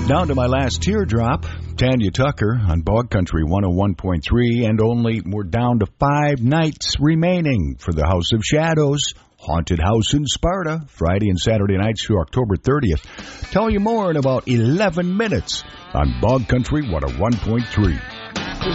Down to my last teardrop, Tanya Tucker on Bog Country 101.3, and we're down to 5 nights remaining for the House of Shadows, Haunted House in Sparta, Friday and Saturday nights through October 30th. Tell you more in about 11 minutes on Bog Country 101.3.